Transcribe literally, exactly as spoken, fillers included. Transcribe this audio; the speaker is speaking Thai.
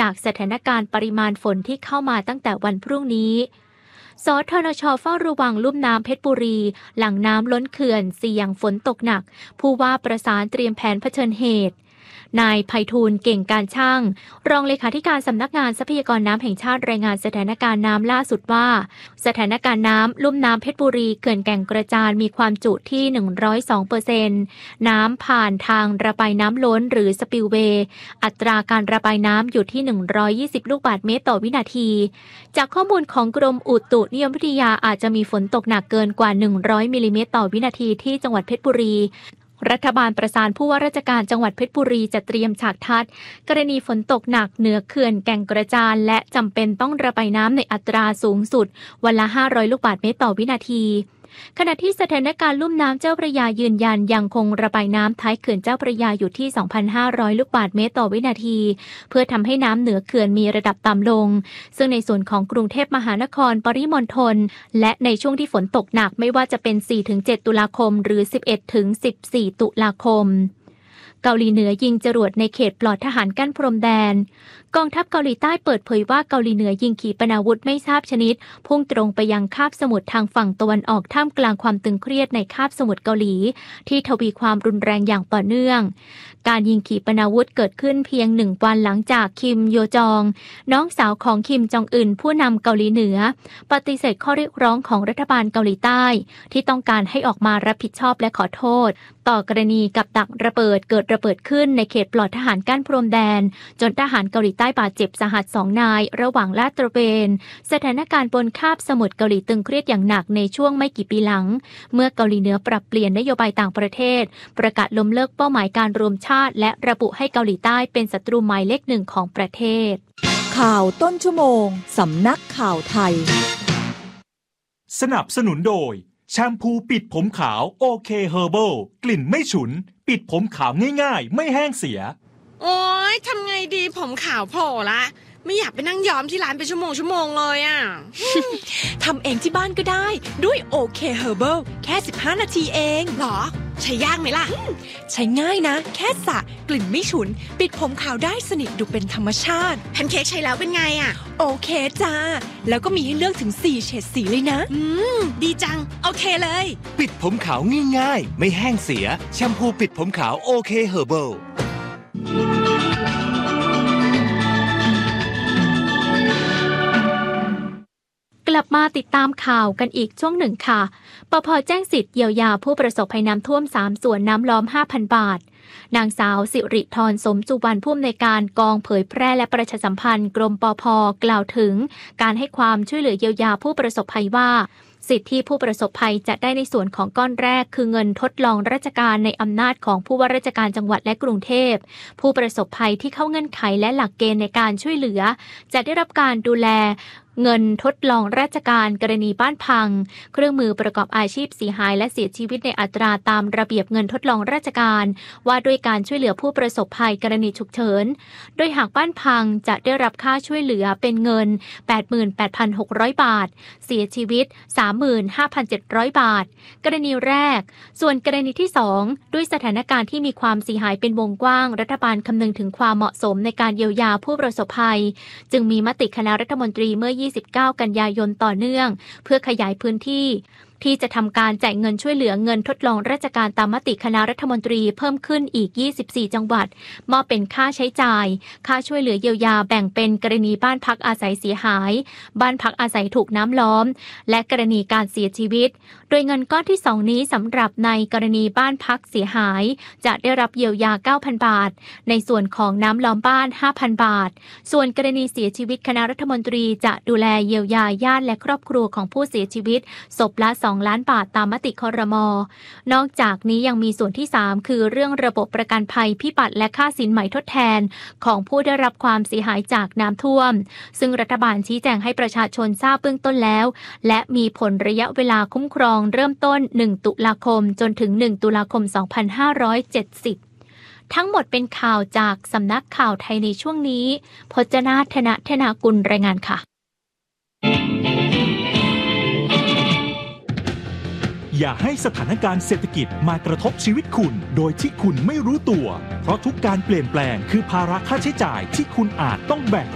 จากสถานการณ์ปริมาณฝนที่เข้ามาตั้งแต่วันพรุ่งนี้สทนช.เฝ้าระวังลุ่มน้ำเพชรบุรีหลังน้ำล้นเขื่อนเสี่ยงฝนตกหนักผู้ว่าประสานเตรียมแผนเผชิญเหตุนายไพฑูรย์เก่งการช่างรองเลขาธิการสำนักงานทรัพยากรน้ำแห่งชาติรายงานสถานการณ์น้ำล่าสุดว่าสถานการณ์น้ำลุ่มน้ำเพชรบุรีเขื่อนแก่งกระจานมีความจุที่ หนึ่งร้อยสองเปอร์เซ็นต์ น้ำผ่านทางระบายน้ำล้นหรือสปิลเวย์อัตราการระบายน้ำอยู่ที่หนึ่งร้อยยี่สิบลูกบาศก์เมตรต่อวินาทีจากข้อมูลของกรมอุตุนิยมวิทยาอาจจะมีฝนตกหนักเกินกว่าหนึ่งร้อยมิลลิเมตรต่อวินาทีที่จังหวัดเพชรบุรีรัฐบาลประสานผู้ว่าราชการจังหวัดเพชรบุรีจะเตรียมฉากทัดกรณีฝนตกหนักเหนือเขื่อนแก่งกระจานและจำเป็นต้องระบายน้ำในอัตราสูงสุดวันละห้าร้อยลูกบาศก์เมตรต่อวินาทีขณะที่สถานการณ์ลุ่มน้ำเจ้าพระยายืนยันยังคงระบายน้ำท้ายเขื่อนเจ้าพระยาอยู่ที่ สองพันห้าร้อยลูกบาศก์เมตรต่อวินาทีเพื่อทำให้น้ำเหนือเขื่อนมีระดับต่ำลงซึ่งในส่วนของกรุงเทพมหานครปริมณฑลและในช่วงที่ฝนตกหนักไม่ว่าจะเป็น สี่ถึงเจ็ด ตุลาคมหรือ สิบเอ็ดถึงสิบสี่ ตุลาคมเกาหลีเหนือยิงจรวดในเขตปลอดทหารกั้นพรมแดนกองทัพเกาหลีใต้เปิดเผยว่าเกาหลีเหนือยิงขีปนาวุธไม่ทราบชนิดพุ่งตรงไปยังคาบสมุทรทางฝั่งตะวันออกท่ามกลางความตึงเครียดในคาบสมุทรเกาหลีที่ทวีความรุนแรงอย่างต่อเนื่องการยิงขีปนาวุธเกิดขึ้นเพียงหนึ่งวันหลังจากคิมโยจองน้องสาวของคิมจองอึนผู้นำเกาหลีเหนือปฏิเสธข้อเรียกร้องของรัฐบาลเกาหลีใต้ที่ต้องการให้ออกมารับผิดชอบและขอโทษต่อกรณีกับดักระเบิดเกิดระเบิดขึ้นในเขตปลอดทหารกั้นพรมแดนจนทหารเกาหลีใต้บาดเจ็บสาหัสสองนายระหว่างลาดตระเวนสถานการณ์บนคาบสมุทรเกาหลีตึงเครียดอย่างหนักในช่วงไม่กี่ปีหลังเมื่อเกาหลีเหนือปรับเปลี่ยนนโยบายต่างประเทศประกาศล้มเลิกเป้าหมายการรวมชาติและระบุให้เกาหลีใต้เป็นศัตรูหมายเลขหนึ่งของประเทศข่าวต้นชั่วโมงสำนักข่าวไทยสนับสนุนโดยแชมพูปิดผมขาวโอเคเฮอร์เบิลกลิ่นไม่ฉุนปิดผมขาวง่ายๆไม่แห้งเสียโอ๊ยทำไงดีผมขาวโผล่ละไม่อยากไปนั่งย้อมที่ร้านเป็นชั่วโมงชั่วโมงเลยอ่ะทำเองที่บ้านก็ได้ด้วยโอเคเฮอร์เบิลแค่สิบห้านาทีเองหรอใช้ยากไหมล่ะใช้ง่ายนะแค่สระกลิ่นไม่ฉุนปิดผมขาวได้สนิทดูเป็นธรรมชาติแพนเค้กใช้แล้วเป็นไงอ่ะโอเคจ้าแล้วก็มีให้เลือกถึงสี่เฉดสีเลยนะอืมดีจังโอเคเลยปิดผมขาวง่ายๆไม่แห้งเสียแชมพูปิดผมขาวโอเคเฮอร์เบิลกลับมาติดตามข่าวกันอีกช่วงหนึ่งค่ะปภ.แจ้งสิทธิ์เยียวยาผู้ประสบภัยน้ำท่วมสามส่วนน้ำล้อม ห้าพัน บาทนางสาวสิริธรสมจุวรรณผู้อำนวยการกองเผยแพร่และประชาสัมพันธ์กรมปภ.กล่าวถึงการให้ความช่วยเหลือเยียวยาผู้ประสบภัยว่าสิทธิที่ผู้ประสบภัยจะได้ในส่วนของก้อนแรกคือเงินทดลองราชการในอำนาจของผู้ว่าราชการจังหวัดและกรุงเทพผู้ประสบภัยที่เข้าเงื่อนไขและหลักเกณฑ์ในการช่วยเหลือจะได้รับการดูแลเงินทดลองราชการกรณีบ้านพังเครื่องมือประกอบอาชีพเสียหายและเสียชีวิตในอัตราตามระเบียบเงินทดลองราชการว่าด้วยการช่วยเหลือผู้ประสบภัยกรณีฉุกเฉินโดยหากบ้านพังจะได้รับค่าช่วยเหลือเป็นเงิน แปดหมื่นแปดพันหกร้อย บาทเสียชีวิต สามหมื่นห้าพันเจ็ดร้อย บาทกรณีแรกส่วนกรณีที่สองด้วยสถานการณ์ที่มีความเสียหายเป็นวงกว้างรัฐบาลคำนึงถึงความเหมาะสมในการเยียวยาผู้ประสบภัยจึงมีมติคณะรัฐมนตรีเมื่อยี่สิบเก้ากันยายนต่อเนื่องเพื่อขยายพื้นที่ที่จะทำการจ่ายเงินช่วยเหลือเงินทดลองราชการตามมติคณะรัฐมนตรีเพิ่มขึ้นอีกยี่สิบสี่จังหวัดมอบเป็นค่าใช้จ่ายค่าช่วยเหลือเยียวยาแบ่งเป็นกรณีบ้านพักอาศัยเสียหายบ้านพักอาศัยถูกน้ำล้อมและกรณีการเสียชีวิตโดยเงินก้อนที่สองนี้สำหรับในกรณีบ้านพักเสียหายจะได้รับเยียวยา เก้าพัน บาทในส่วนของน้ำล้อมบ้าน ห้าพัน บาทส่วนกรณีเสียชีวิตคณะรัฐมนตรีจะดูแลเยียวยาญาติและครอบครัวของผู้เสียชีวิตศพละสองล้านบาทตามมติครม.นอกจากนี้ยังมีส่วนที่สามคือเรื่องระบบประกันภัยพิบัติและค่าสินไหมทดแทนของผู้ได้รับความเสียหายจากน้ำท่วมซึ่งรัฐบาลชี้แจงให้ประชาชนทราบเบื้องต้นแล้วและมีผลระยะเวลาคุ้มครองเริ่มต้นหนึ่งตุลาคมจนถึงหนึ่งตุลาคมสองพันห้าร้อยเจ็ดสิบทั้งหมดเป็นข่าวจากสำนักข่าวไทยในช่วงนี้พจนาธนธนากุลรายงานค่ะอย่าให้สถานการณ์เศรษฐกิจมากระทบชีวิตคุณโดยที่คุณไม่รู้ตัวเพราะทุกการเปลี่ยนแปลงคือภาระค่าใช้จ่ายที่คุณอาจต้องแบก